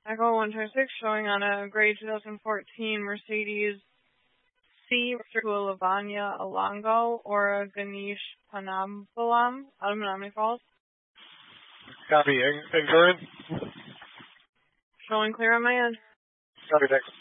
Echo 126 showing on a gray 2014 Mercedes C to a Lavanya Alongo or a Ganesh Panambalam out of Menominee Falls. Copy. Ignorant? Showing clear on my end. Copy, thanks.